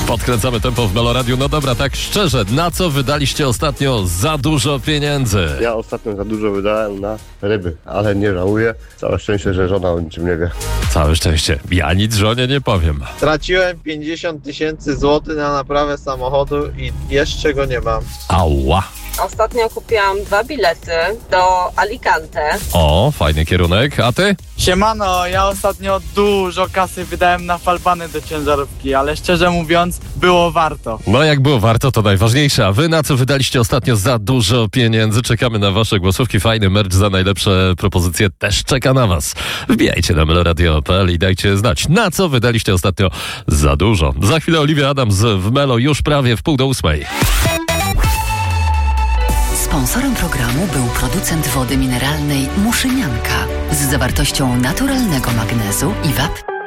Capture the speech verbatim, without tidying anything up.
Podkręcamy tempo w Meloradiu. No dobra, tak szczerze, na co wydaliście ostatnio za dużo pieniędzy? Ja ostatnio za dużo wydałem na ryby, ale nie żałuję. Całe szczęście, że żona o niczym nie wie. Całe szczęście. Ja nic żonie nie powiem. Straciłem pięćdziesiąt tysięcy złotych na naprawę samochodu i jeszcze go nie mam. Ała. Ostatnio kupiłam dwa bilety do Alicante. O, fajny kierunek. A ty? Siemano, ja ostatnio dużo kasy wydałem na falbany do ciężarówki, ale szczerze mówiąc, było warto. No jak było warto, to najważniejsze. A wy na co wydaliście ostatnio za dużo pieniędzy? Czekamy na wasze głosówki. Fajny merch za najlepsze propozycje też czeka na was. Wbijajcie na meloradio kropka p l i dajcie znać, na co wydaliście ostatnio za dużo. Za chwilę Olivia Adams w Melo już prawie w pół do ósmej. Sponsorem programu był producent wody mineralnej Muszynianka z zawartością naturalnego magnezu i wapń.